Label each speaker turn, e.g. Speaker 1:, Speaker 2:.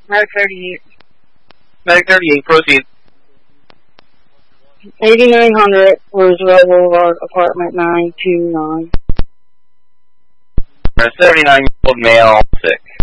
Speaker 1: Medic 38.
Speaker 2: Medic 38, proceed.
Speaker 1: 8900 Roosevelt Boulevard, apartment 929.
Speaker 2: 79-year-old male, sick.